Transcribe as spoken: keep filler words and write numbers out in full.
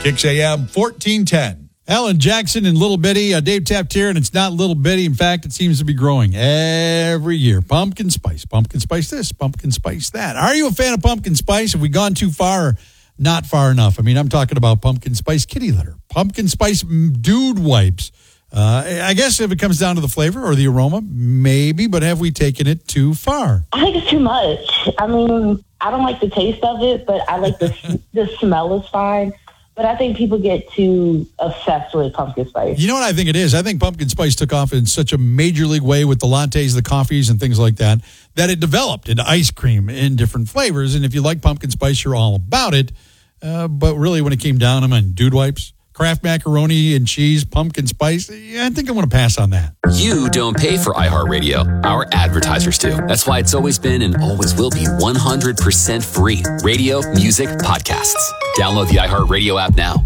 Kicks A M fourteen ten. Alan Jackson and Little Bitty. Uh, Dave tapped here, and it's not Little Bitty. In fact, it seems to be growing every year. Pumpkin spice. Pumpkin spice this. Pumpkin spice that. Are you a fan of pumpkin spice? Have we gone too far or not far enough? I mean, I'm talking about pumpkin spice kitty litter. Pumpkin spice dude wipes. Uh, I guess if it comes down to the flavor or the aroma, maybe, but have we taken it too far? I think it's too much. I mean, I don't like the taste of it, but I like the the smell is fine. But I think people get too obsessed with pumpkin spice. You know what I think it is? I think pumpkin spice took off in such a major league way with the lattes, the coffees, and things like that, that it developed into ice cream in different flavors. And if you like pumpkin spice, you're all about it. Uh, but really, when it came down, I mean, dude wipes, Kraft macaroni and cheese, pumpkin spice, yeah, I think I want to pass on that. You don't pay for iHeartRadio. Our advertisers do. That's why it's always been and always will be one hundred percent free. Radio, music, podcasts. Download the iHeartRadio app now.